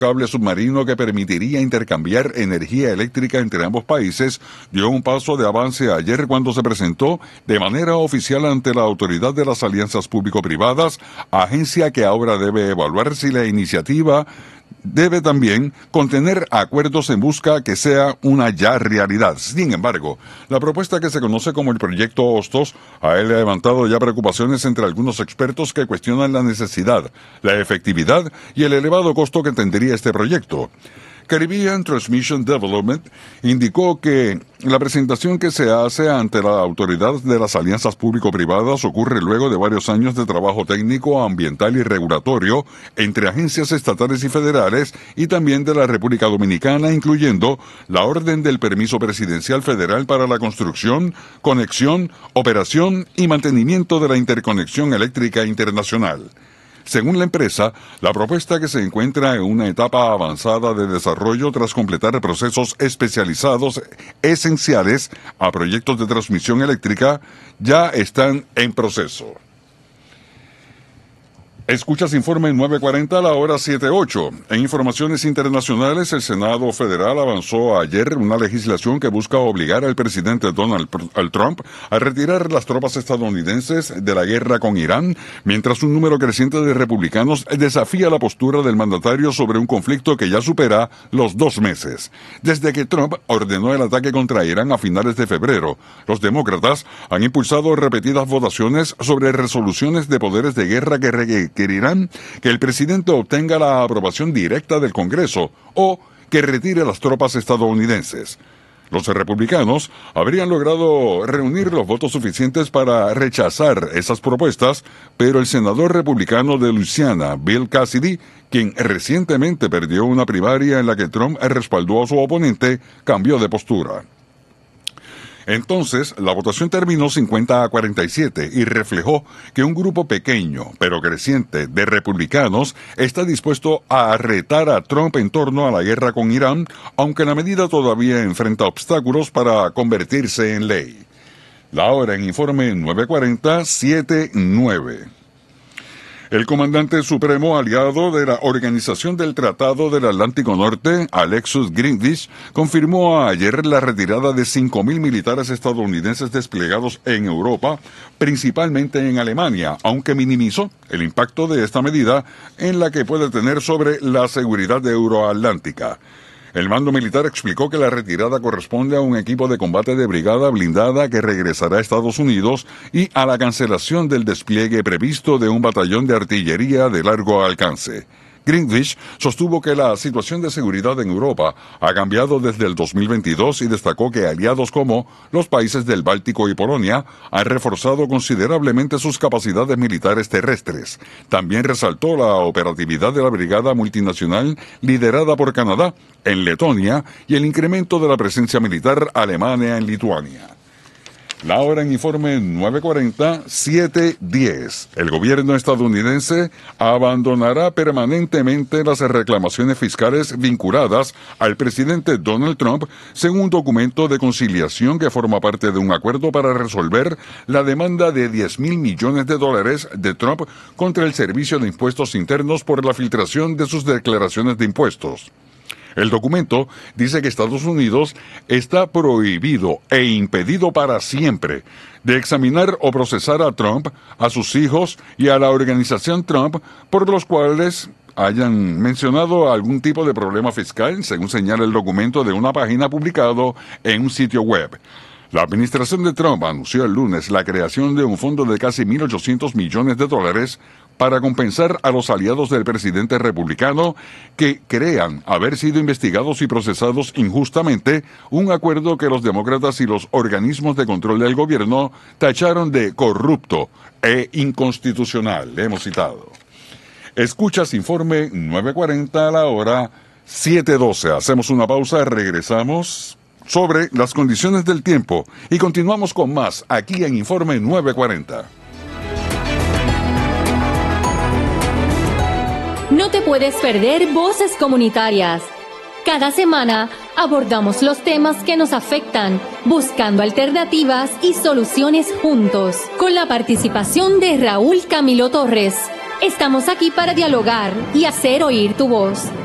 cable submarino que permitiría intercambiar energía eléctrica entre ambos países dio un paso de avance ayer cuando se presentó de manera oficial ante la Autoridad de las Alianzas Público-Privadas, agencia que ahora debe evaluar si la iniciativa debe también contener acuerdos en busca que sea una ya realidad. Sin embargo, la propuesta que se conoce como el Proyecto Hostos ha levantado ya preocupaciones entre algunos expertos que cuestionan la necesidad, la efectividad y el elevado costo que tendría este proyecto. Caribbean Transmission Development indicó que la presentación que se hace ante la Autoridad de las Alianzas Público-Privadas ocurre luego de varios años de trabajo técnico, ambiental y regulatorio entre agencias estatales y federales y también de la República Dominicana, incluyendo la Orden del Permiso Presidencial Federal para la construcción, conexión, operación y mantenimiento de la interconexión eléctrica internacional. Según la empresa, la propuesta, que se encuentra en una etapa avanzada de desarrollo tras completar procesos especializados esenciales a proyectos de transmisión eléctrica, ya están en proceso. Escuchas Informe 940 a la hora 7:08. En informaciones internacionales, el Senado Federal avanzó ayer una legislación que busca obligar al presidente Donald Trump a retirar las tropas estadounidenses de la guerra con Irán, mientras un número creciente de republicanos desafía la postura del mandatario sobre un conflicto que ya supera los 2 meses. Desde que Trump ordenó el ataque contra Irán a finales de febrero, los demócratas han impulsado repetidas votaciones sobre resoluciones de poderes de guerra que requerirán que el presidente obtenga la aprobación directa del Congreso o que retire las tropas estadounidenses. Los republicanos habrían logrado reunir los votos suficientes para rechazar esas propuestas, pero el senador republicano de Luisiana, Bill Cassidy, quien recientemente perdió una primaria en la que Trump respaldó a su oponente, cambió de postura. Entonces, la votación terminó 50-47 y reflejó que un grupo pequeño, pero creciente, de republicanos está dispuesto a retar a Trump en torno a la guerra con Irán, aunque la medida todavía enfrenta obstáculos para convertirse en ley. La hora en Informe 940, 7:09. El comandante supremo aliado de la Organización del Tratado del Atlántico Norte, Alexus Greenwich, confirmó ayer la retirada de 5.000 militares estadounidenses desplegados en Europa, principalmente en Alemania, aunque minimizó el impacto de esta medida en la que puede tener sobre la seguridad euroatlántica. El mando militar explicó que la retirada corresponde a un equipo de combate de brigada blindada que regresará a Estados Unidos y a la cancelación del despliegue previsto de un batallón de artillería de largo alcance. Greenwich sostuvo que la situación de seguridad en Europa ha cambiado desde el 2022 y destacó que aliados como los países del Báltico y Polonia han reforzado considerablemente sus capacidades militares terrestres. También resaltó la operatividad de la brigada multinacional liderada por Canadá en Letonia y el incremento de la presencia militar alemana en Lituania. La hora en Informe 940, 7:10. El gobierno estadounidense abandonará permanentemente las reclamaciones fiscales vinculadas al presidente Donald Trump, según un documento de conciliación que forma parte de un acuerdo para resolver la demanda de $10,000 millones de Trump contra el Servicio de Impuestos Internos por la filtración de sus declaraciones de impuestos. El documento dice que Estados Unidos está prohibido e impedido para siempre de examinar o procesar a Trump, a sus hijos y a la organización Trump por los cuales hayan mencionado algún tipo de problema fiscal, según señala el documento de una página publicado en un sitio web. La administración de Trump anunció el lunes la creación de un fondo de casi $1.800 millones para compensar a los aliados del presidente republicano que crean haber sido investigados y procesados injustamente, un acuerdo que los demócratas y los organismos de control del gobierno tacharon de corrupto e inconstitucional. Le hemos citado. Escuchas Informe 940 a la hora 7:12. Hacemos una pausa, regresamos sobre las condiciones del tiempo y continuamos con más aquí en Informe 940. No te puedes perder Voces Comunitarias. Cada semana abordamos los temas que nos afectan, buscando alternativas y soluciones juntos, con la participación de Raúl Camilo Torres. Estamos aquí para dialogar y hacer oír tu voz.